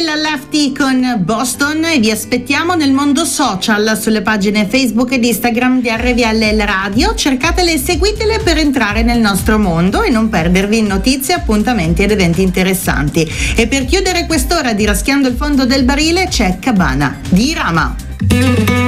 la Lefty con Boston e vi aspettiamo nel mondo social sulle pagine Facebook ed Instagram di RVL Radio. Cercatele e seguitele per entrare nel nostro mondo e non perdervi notizie, appuntamenti ed eventi interessanti. E per chiudere quest'ora di Raschiando il fondo del barile c'è Cabana di Rama.